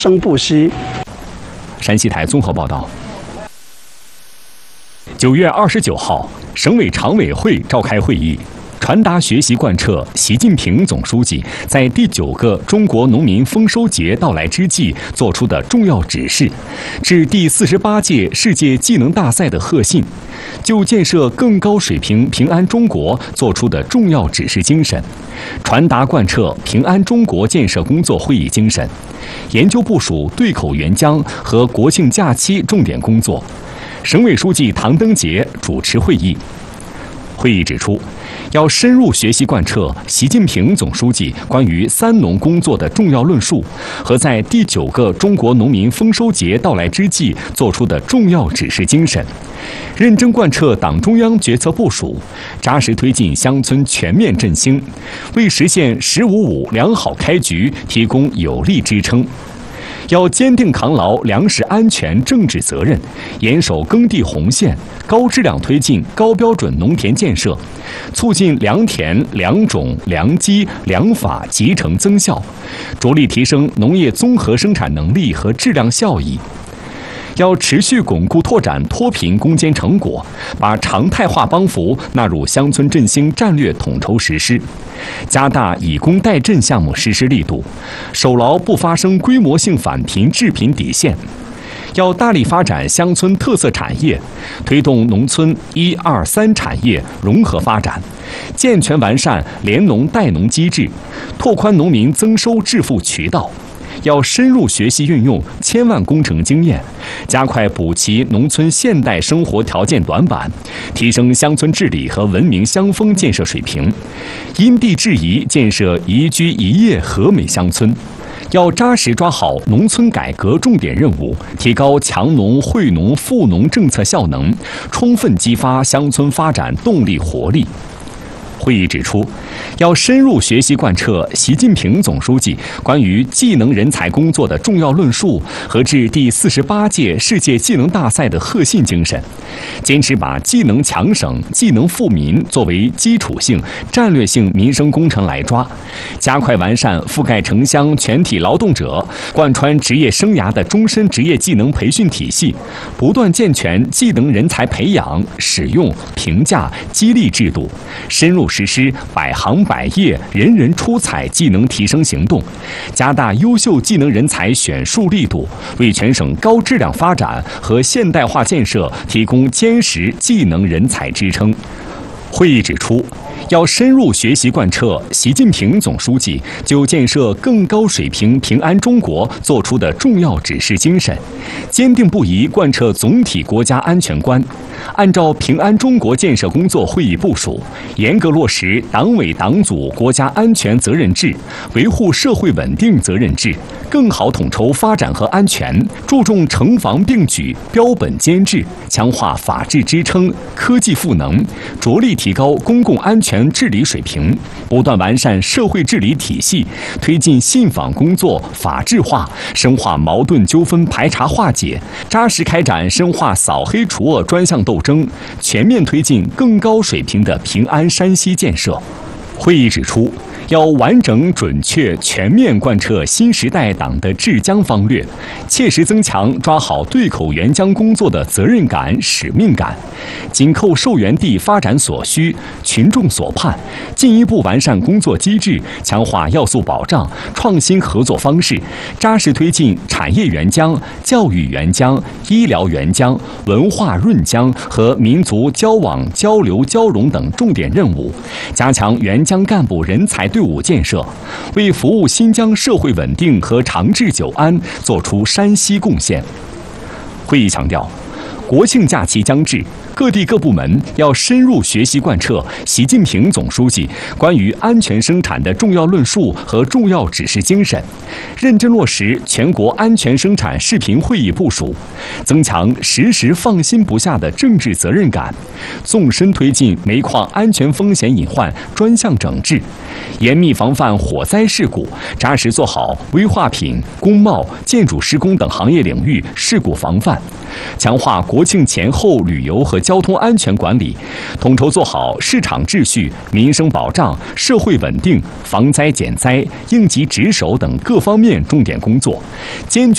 生不息。 山西台综合报道。9月29号，省委常委会召开会议，传达学习贯彻习近平总书记在第9个中国农民丰收节到来之际作出的重要指示，致第48届世界技能大赛的贺信，就建设更高水平平安中国作出的重要指示精神，传达贯彻平安中国建设工作会议精神，研究部署对口援疆和国庆假期重点工作。省委书记唐登杰主持会议。会议指出，要深入学习贯彻习近平总书记关于三农工作的重要论述和在第9个中国农民丰收节到来之际作出的重要指示精神，认真贯彻党中央决策部署，扎实推进乡村全面振兴，为实现“十五五”良好开局提供有力支撑。要坚定扛牢粮食安全政治责任，严守耕地红线，高质量推进高标准农田建设，促进良田、良种、良机、良法集成增效，着力提升农业综合生产能力和质量效益。要持续巩固拓展脱贫攻坚成果，把常态化帮扶纳入乡村振兴战略统筹实施，加大以工代赈项目实施力度，守牢不发生规模性返贫致贫底线。要大力发展乡村特色产业，推动农村1、2、3产业融合发展，健全完善联农代农机制，拓宽农民增收致富渠道。要深入学习运用千万工程经验，加快补齐农村现代生活条件短板，提升乡村治理和文明乡风建设水平，因地制宜建设宜居宜业和美乡村。要扎实抓好农村改革重点任务，提高强农惠农富农政策效能，充分激发乡村发展动力活力。会议指出，要深入学习贯彻习近平总书记关于技能人才工作的重要论述和致第48届世界技能大赛的贺信精神，坚持把技能强省、技能富民作为基础性、战略性民生工程来抓，加快完善覆盖城乡全体劳动者贯穿职业生涯的终身职业技能培训体系，不断健全技能人才培养、使用、评价、激励制度，深入实施百行百业人人出彩技能提升行动，加大优秀技能人才选树力度，为全省高质量发展和现代化建设提供坚实技能人才支撑。会议指出，要深入学习贯彻习近平总书记就建设更高水平平安中国作出的重要指示精神，坚定不移贯彻总体国家安全观，按照平安中国建设工作会议部署，严格落实党委党组国家安全责任制，维护社会稳定责任制，更好统筹发展和安全，注重城防并举、标本兼治，强化法治支撑、科技赋能，着力提高公共安全治理水平，不断完善社会治理体系，推进信访工作法治化，深化矛盾纠纷排查化解，扎实开展深化扫黑除恶专项斗争，全面推进更高水平的平安山西建设。会议指出，要完整、准确、全面贯彻新时代党的治疆方略，切实增强抓好对口援疆工作的责任感、使命感，紧扣受援地发展所需、群众所盼，进一步完善工作机制，强化要素保障、创新合作方式，扎实推进产业援疆、教育援疆、医疗援疆、文化润疆和民族交往、交流、交融等重点任务，加强援疆干部人才队伍建设，为服务新疆社会稳定和长治久安作出山西贡献。会议强调，国庆假期将至，各地各部门要深入学习贯彻习近平总书记关于安全生产的重要论述和重要指示精神，认真落实全国安全生产视频会议部署，增强时时放心不下的政治责任感，纵深推进煤矿安全风险隐患专项整治，严密防范火灾事故，扎实做好危化品、工贸、建筑施工等行业领域事故防范，强化国庆前后旅游和交通安全管理，统筹做好市场秩序、民生保障、社会稳定、防灾减灾、应急值守等各方面重点工作，坚决